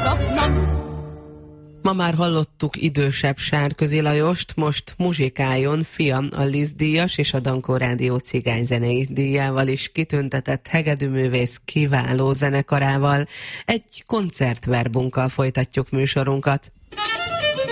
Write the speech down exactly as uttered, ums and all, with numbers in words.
szoknom. Ma már hallottuk idősebb Sárközi Lajost, most muzsikáljon fia a Liszt díjas és a Dankó Rádió cigányzenei díjával is kitüntetett hegedűművész kiváló zenekarával. Egy koncertverbunkkal folytatjuk műsorunkat.